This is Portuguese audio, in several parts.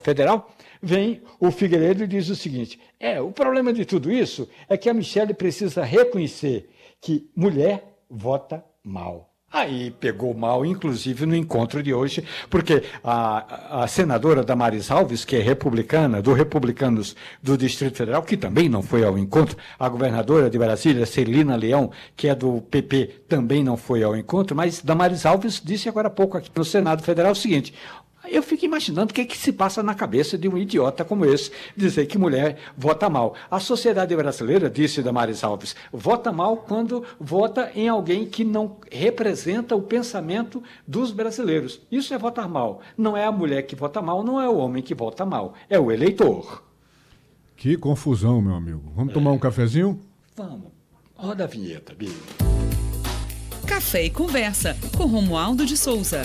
Federal, vem o Figueiredo e diz o seguinte: o problema de tudo isso é que a Michelle precisa reconhecer que mulher vota mal. Aí pegou mal, inclusive, no encontro de hoje, porque a senadora Damares Alves, que é republicana, do Republicanos do Distrito Federal, que também não foi ao encontro, a governadora de Brasília, Celina Leão, que é do PP, também não foi ao encontro, mas Damares Alves disse agora há pouco aqui no Senado Federal o seguinte: eu fico imaginando o que se passa na cabeça de um idiota como esse, dizer que mulher vota mal. A sociedade brasileira, disse Damares Alves, vota mal quando vota em alguém que não representa o pensamento dos brasileiros. Isso é votar mal. Não é a mulher que vota mal, não é o homem que vota mal, é o eleitor. Que confusão, meu amigo. Vamos tomar um cafezinho? Vamos. Roda a vinheta, Bia. Café e Conversa, com Romualdo de Souza.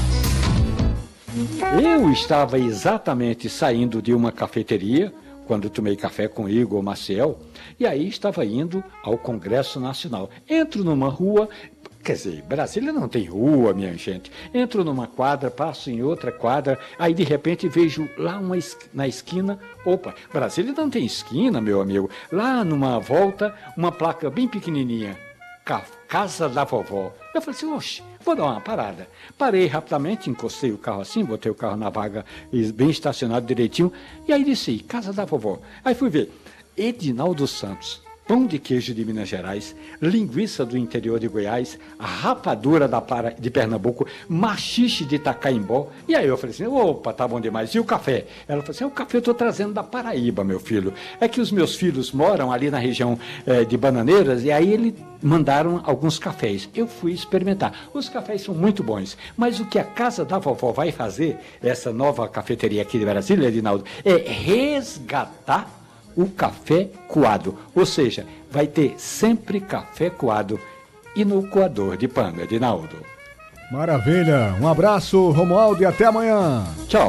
Eu estava exatamente saindo de uma cafeteria, quando tomei café com Igor Maciel, e aí estava indo ao Congresso Nacional. Entro numa rua, quer dizer, Brasília não tem rua, minha gente. Entro numa quadra, passo em outra quadra, aí de repente vejo lá na esquina, opa, Brasília não tem esquina, meu amigo. Lá numa volta, uma placa bem pequenininha, Casa da Vovó. Eu falei assim, oxe, vou dar uma parada. Parei rapidamente, encostei o carro assim, botei o carro na vaga bem estacionado direitinho, e aí disse, Casa da Vovó. Aí fui ver, Edinaldo Santos, pão de queijo de Minas Gerais, linguiça do interior de Goiás, rapadura de Pernambuco, maxixe de Itacaimbó. E aí eu falei assim, opa, tá bom demais. E o café? Ela falou assim, o café eu estou trazendo da Paraíba, meu filho. É que os meus filhos moram ali na região de Bananeiras, e aí eles mandaram alguns cafés. Eu fui experimentar. Os cafés são muito bons, mas o que a Casa da Vovó vai fazer, essa nova cafeteria aqui de Brasília, Edinaldo, é resgatar o café coado, ou seja, vai ter sempre café coado e no coador de pano, Edinaldo. Maravilha, um abraço, Romualdo, e até amanhã. Tchau.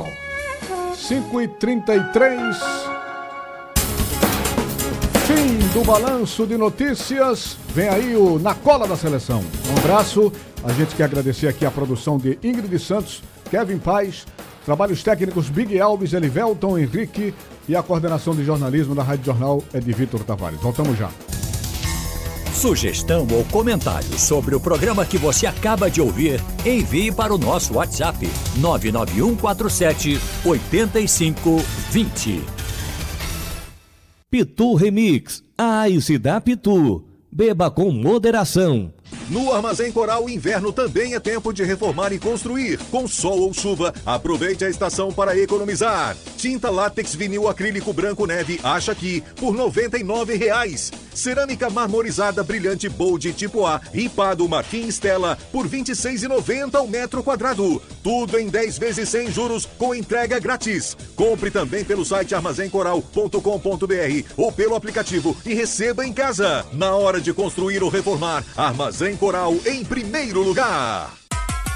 5h33, fim do balanço de notícias, vem aí o Na Cola da Seleção. Um abraço, a gente quer agradecer aqui a produção de Ingrid Santos, Kevin Paz, trabalhos técnicos Big Alves, Elivelton Henrique, e a coordenação de jornalismo da Rádio Jornal é de Vitor Tavares. Voltamos já. Sugestão ou comentário sobre o programa que você acaba de ouvir, envie para o nosso WhatsApp 99147-8520. Pitu Remix, a Ice da Pitu. Beba com moderação. No Armazém Coral, o inverno também é tempo de reformar e construir. Com sol ou chuva, aproveite a estação para economizar. Tinta látex vinil acrílico branco neve, acha aqui, por R$ 99,00. Cerâmica marmorizada brilhante Bold tipo A, ripado Marquinhos Stella, por R$ 26,90 ao metro quadrado. Tudo em 10 vezes sem juros, com entrega grátis. Compre também pelo site armazencoral.com.br ou pelo aplicativo e receba em casa. Na hora de construir ou reformar, Armazém Coral em primeiro lugar.